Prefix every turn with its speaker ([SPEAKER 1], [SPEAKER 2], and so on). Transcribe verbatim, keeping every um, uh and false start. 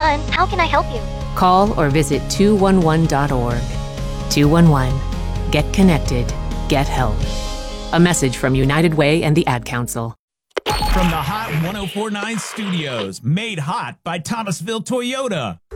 [SPEAKER 1] one, how can I help you?
[SPEAKER 2] Call or visit two one one dot org. two one one. Get connected. Get help. A message from United Way and the Ad Council.
[SPEAKER 3] From the Hot one oh four point nine studios, made hot by Thomasville Toyota.